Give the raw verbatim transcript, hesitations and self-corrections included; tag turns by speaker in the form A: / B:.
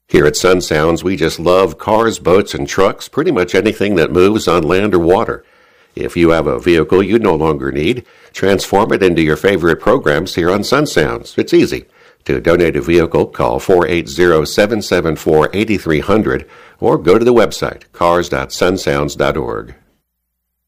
A: Here at Sun Sounds, we just love cars, boats, and trucks, pretty much anything that moves on land or water. If you have a vehicle you no longer need, transform it into your favorite programs here on Sun Sounds. It's easy. To donate a vehicle, call four eight zero, seven seven four, eight three zero zero or go to the website cars dot sun sounds dot org.